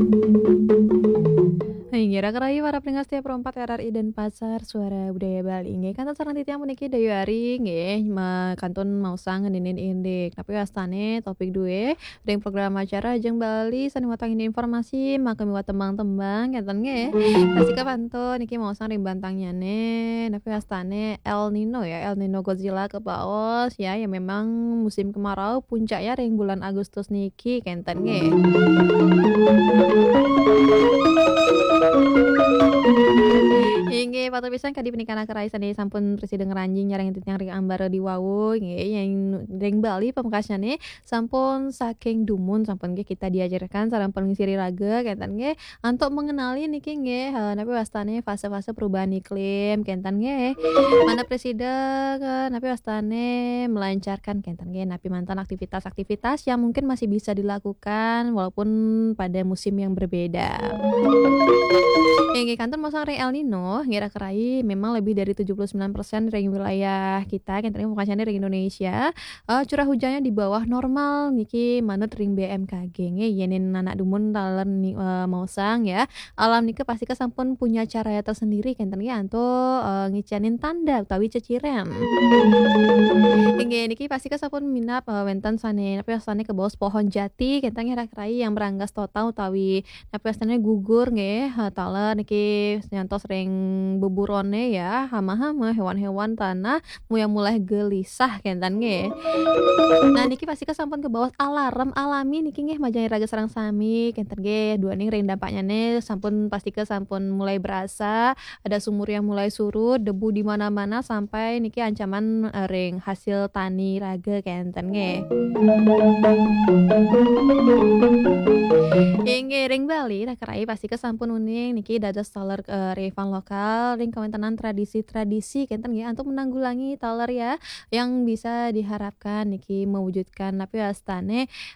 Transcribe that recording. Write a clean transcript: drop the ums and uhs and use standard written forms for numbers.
Hingga karai para pendengar setia Pro 4 RRI dan Pasar Suara Budaya Bali nggih kantos sareng titiang puniki dayu ari nggih kantun mausang ngeuninin indik tapi wastane topik due ring program acara jeung Bali sani watang ini informasi make miwah tembang-tembang ngeten nggih pasti kapantun niki mausang ring bantang nyane tapi wastane El Nino ya El Nino Godzilla kepaos ya yang memang musim kemarau puncaknya ring bulan Agustus niki kenten nggih. Inggih patur pisan kadi punika karaisan sampun presiden ngranjing nyareng titiang ring ambar di wau nggih yang ring Bali pamekasanne sampun saking dumun sampun nggih kita diajarkan sareng pengisi raga kenten nggih antuk mengenali niki nggih napi wastane fase-fase perubahan iklim kenten nggih. Mana presiden napi wastane melancarkan kenten nggih napi mantan aktivitas-aktivitas yang mungkin masih bisa dilakukan walaupun pada musim yang berbeda. Inggih kantor masang ring El Nino, ngira kerai memang lebih dari 79% ring wilayah kita yang tadi makanya ring Indonesia, curah hujannya di bawah normal niki manut ring BMKG nge yenin anak dumun talen mausang ya. Alam niki pasti sampun punya caranya tersendiri kenten ge antuk ngicanin tanda utawi ceciren. Inggih niki pasti sampun minap wenten sane tapi sane ke bawah pohon jati kenten ngira kerai yang beranggas total utawi tapi asline gugur nggih, taler niki nyantos ring buburone ya, hama-hama hewan-hewan tanah yang mulai gelisah kentan nggih. Nah niki pasti sampun kebawas alarm alami niki nggih majang raga sareng sami kenten nggih duaning ring dampaknyane sampun pastike sampun mulai berasa, ada sumur yang mulai surut, debu di mana-mana sampai niki ancaman ring hasil tani raga kenten nggih. Inggih ring Bali Rakerai pasti sampun uning niki dados taler revan lokal ring kawentenan tradisi-tradisi kenten nggih untuk menanggulangi taler ya yang bisa diharapkan niki mewujudkan tapi wastane